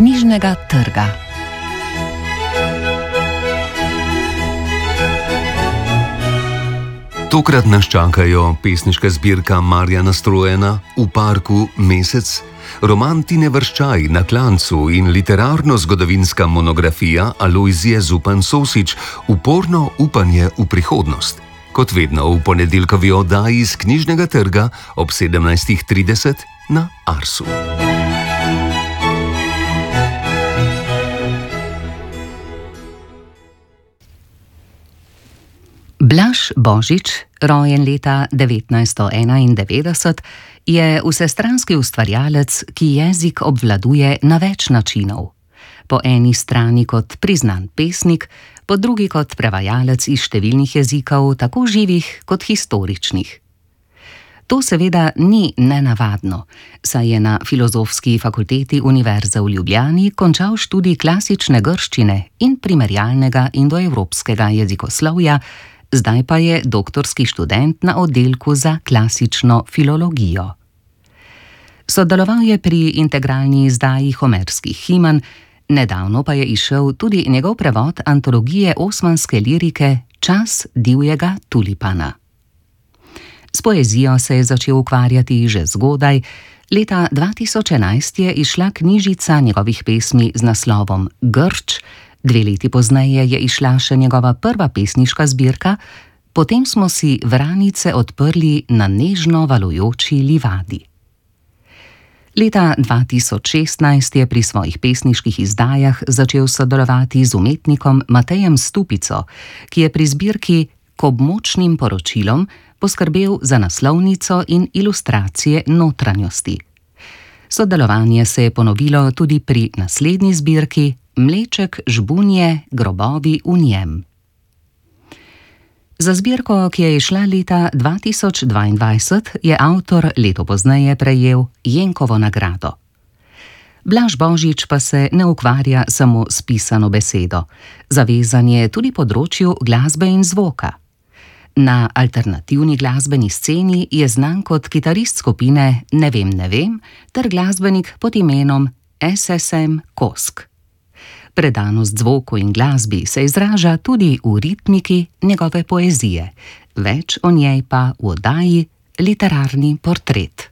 knjižnega trga. Tokrat nas čakajo pesniška zbirka Marjana Strojena V parku Mesec, roman Tine Vrščaj Na klancu in literarno-zgodovinska monografija Alojzije Zupan Sosič Uporno upanje v prihodnost. Kot vedno v ponedeljkovi oddaji iz knjižnega trga ob 17:30 na Arsu. Blaž Božič, rojen leta 1991, je vsestranski ustvarjalec, ki jezik obvladuje na več načinov. Po eni strani kot priznan pesnik, po drugi kot prevajalec iz številnih jezikov, tako živih kot historičnih. To seveda ni nenavadno, saj je na Filozofski fakulteti Univerze v Ljubljani končal študij klasične grščine in primerjalnega indoevropskega jezikoslovja, zdaj pa je doktorski študent na oddelku za klasično filologijo. Sodeloval je pri integralni izdaji homerskih himan, nedavno pa je izšel tudi njegov prevod antologije osmanske lirike Čas divjega tulipana. S poezijo se je začel ukvarjati že zgodaj. Leta 2011 je izšla knjižica njegovih pesmi z naslovom Grč, 2 leti pozneje je izšla še njegova prva pesniška zbirka, potem smo si vranice odprli na nežno valujoči livadi. Leta 2016 je pri svojih pesniških izdajah začel sodelovati z umetnikom Matejem Stupico, ki je pri zbirki K območnim poročilom poskrbel za naslovnico in ilustracije notranjosti. Sodelovanje se je ponovilo tudi pri naslednji zbirki Mleček žbunje, grobovi v njem. Za zbirko, ki je izšla leta 2022, je avtor leto pozneje prejel Jenkovo nagrado. Blaž Božič pa se ne ukvarja samo s pisano besedo, zavezan je tudi področju glasbe in zvoka. Na alternativni glasbeni sceni je znan kot kitarist skupine Ne vem ter glasbenik pod imenom SSM Kosk. Predanost zvoku in glasbi se izraža tudi v ritmiki njegove poezije, več o njej pa v oddaji Literarni portret.